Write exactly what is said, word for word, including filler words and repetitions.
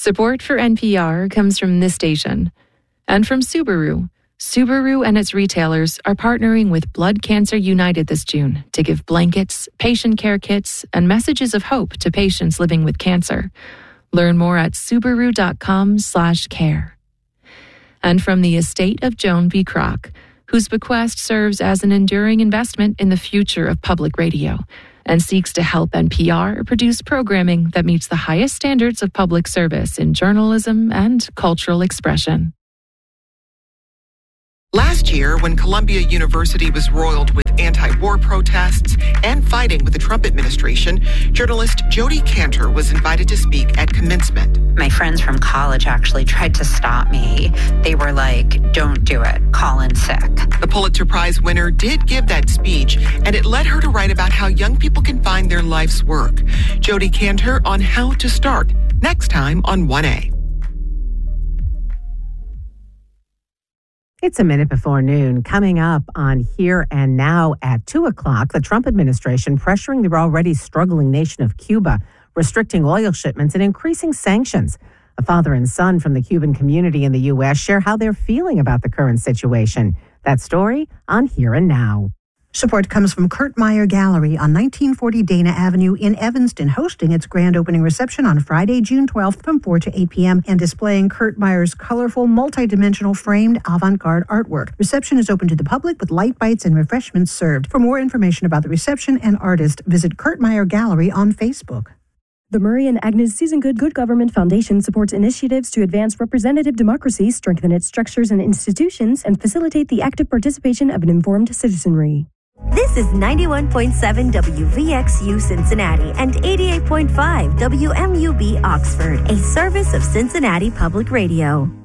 Support for N P R comes from this station and from Subaru. Subaru and its retailers are partnering with Blood Cancer United this June to give blankets, patient care kits, and messages of hope to patients living with cancer. Learn more at subaru.com slash care. And from the estate of Joan B. Kroc, whose bequest serves as an enduring investment in the future of public radio and seeks to help N P R produce programming that meets the highest standards of public service in journalism and cultural expression. Last year, when Columbia University was roiled with anti-war protests and fighting with the Trump administration, journalist Jodi Kantor was invited to speak at commencement. My friends from college actually tried to stop me. They were like, don't do it, call in sick. The Pulitzer Prize winner did give that speech, and it led her to write about how young people can find their life's work. Jodi Kantor on how to start, next time on one A. It's a minute before noon. Coming up on Here and Now at two o'clock, the Trump administration pressuring the already struggling nation of Cuba, restricting oil shipments and increasing sanctions. A father and son from the Cuban community in the U S share how they're feeling about the current situation. That story on Here and Now. Support comes from Kurt Meyer Gallery on nineteen forty Dana Avenue in Evanston, hosting its grand opening reception on Friday, June twelfth from four to eight p.m. and displaying Kurt Meyer's colorful, multi-dimensional framed avant-garde artwork. Reception is open to the public with light bites and refreshments served. For more information about the reception and artist, visit Kurt Meyer Gallery on Facebook. The Murray and Agnes Susan Good Good Government Foundation supports initiatives to advance representative democracy, strengthen its structures and institutions, and facilitate the active participation of an informed citizenry. This is ninety-one point seven W V X U Cincinnati and eighty-eight point five W M U B Oxford, a service of Cincinnati Public Radio.